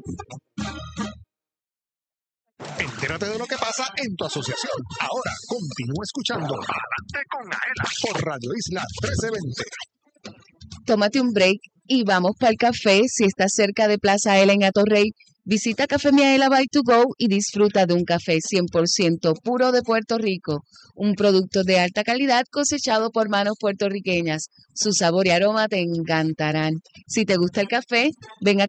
Entérate de lo que pasa en tu asociación. Ahora continúa escuchando Adelante con Aela por Radio Isla 1320. Tómate un break y vamos para el café. Si estás cerca de Plaza Aela en Atorrey, visita Café Miaela by to go y disfruta de un café 100% puro de Puerto Rico. Un producto de alta calidad cosechado por manos puertorriqueñas. Su sabor y aroma te encantarán. Si te gusta el café, ven a